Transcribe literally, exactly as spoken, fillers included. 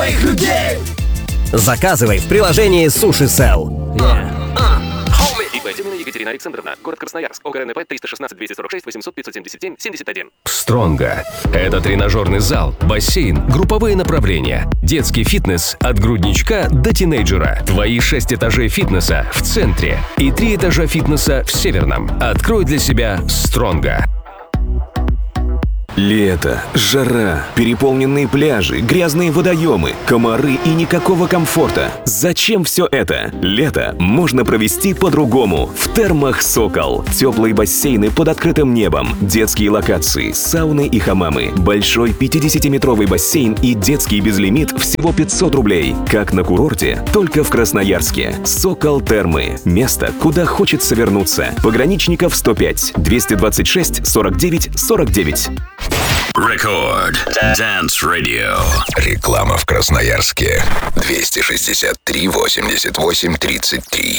своих людей. Заказывай в приложении Суши Сел. Yeah. Тюмина Екатерина Александровна, город Красноярск, ОГРНП триста шестнадцать двести сорок шесть восемьсот пятьсот семьдесят семь семьдесят один. Стронга. Это тренажерный зал, бассейн, групповые направления, детский фитнес от грудничка до тинейджера. Твои шесть этажей фитнеса в центре и три этажа фитнеса в северном. Открой для себя Стронга. Лето, жара, переполненные пляжи, грязные водоемы, комары и никакого комфорта. Зачем все это? Лето можно провести по-другому. В термах «Сокол». Теплые бассейны под открытым небом, детские локации, сауны и хамамы, большой пятидесятиметровый бассейн и детский безлимит всего пятьсот рублей. Как на курорте, только в Красноярске. «Сокол Термы». Место, куда хочется вернуться. Пограничников сто пять, двести двадцать шесть, сорок девять, сорок девять. Рекорд Dance Radio. Реклама в Красноярске. двести шестьдесят три восемьдесят восемь тридцать три.